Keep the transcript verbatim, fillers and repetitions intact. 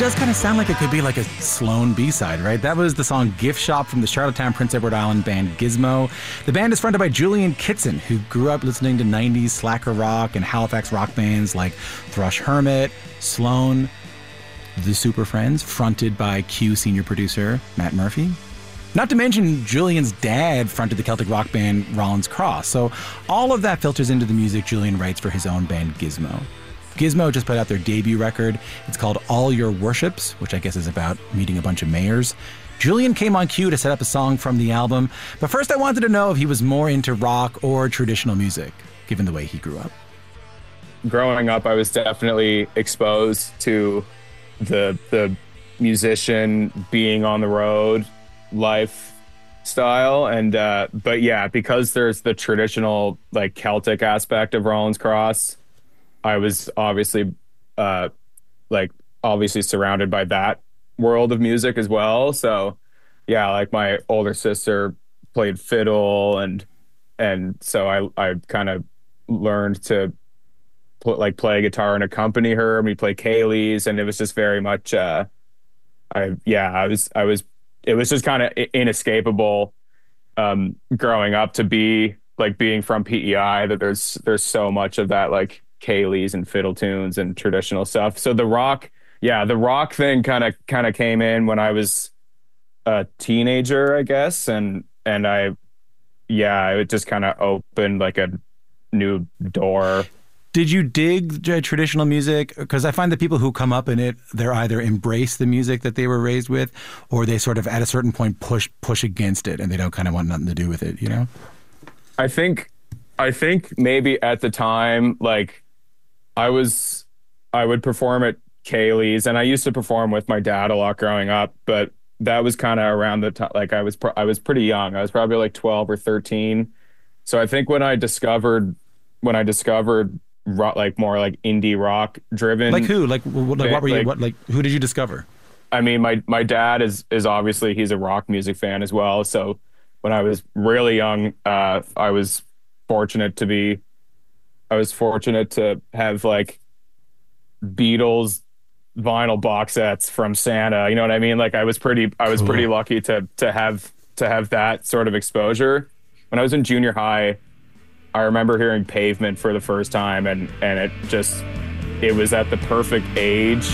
does kind of sound like it could be like a Sloan B-side, right? That was the song Gift Shop from the Charlottetown Prince Edward Island band Gizmo. The band is fronted by Julian Kitson, who grew up listening to nineties slacker rock and Halifax rock bands like Thrush Hermit, Sloan, The Super Friends, fronted by Q senior producer Matt Murphy. Not to mention, Julian's dad fronted the Celtic rock band Rollins Cross. So all of that filters into the music Julian writes for his own band Gizmo. Gizmo just put out their debut record. It's called All Your Worships, which I guess is about meeting a bunch of mayors. Julian came on cue to set up a song from the album. But first I wanted to know if he was more into rock or traditional music, given the way he grew up. Growing up, I was definitely exposed to the the musician being on the road lifestyle, and uh but yeah, because there's the traditional like Celtic aspect of Rollins Cross, I was obviously uh like obviously surrounded by that world of music as well. So yeah, like my older sister played fiddle, and and so I I kind of learned to put like play guitar and accompany her, and we play Kayleys, and it was just very much uh I yeah I was I was it was just kind of inescapable um, growing up to be like being from P E I, that there's there's so much of that like Kayleys and fiddle tunes and traditional stuff. So the rock, yeah, the rock thing kind of kind of came in when I was a teenager, I guess, and and I, yeah, it just kind of opened like a new door. Did you dig uh, traditional music? Because I find that people who come up in it, they're either embrace the music that they were raised with, or they sort of at a certain point push push against it, and they don't kind of want nothing to do with it, you know? I think, I think maybe at the time, like I was, I would perform at Kayleys, and I used to perform with my dad a lot growing up, but that was kind of around the time, like I was, I was pretty young. I was probably like twelve or thirteen. So I think when I discovered, when I discovered rock, like more like indie rock driven. Like who? Like, what, like what were you? Like, what like who did you discover? I mean, my my dad is is obviously, he's a rock music fan as well. So when I was really young, uh, I was fortunate to be, I was fortunate to have like Beatles vinyl box sets from Santa. You know what I mean? Like I was pretty, I was Cool. pretty lucky to to have to have that sort of exposure. When I was in junior high, I remember hearing Pavement for the first time, and and it just, it was at the perfect age